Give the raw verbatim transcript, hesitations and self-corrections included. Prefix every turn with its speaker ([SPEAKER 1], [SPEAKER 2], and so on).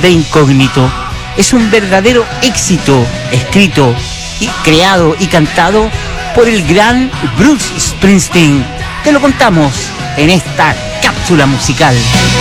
[SPEAKER 1] de Incógnito es un verdadero éxito, escrito y creado y cantado por el gran Bruce Springsteen. Te lo contamos en esta cápsula musical.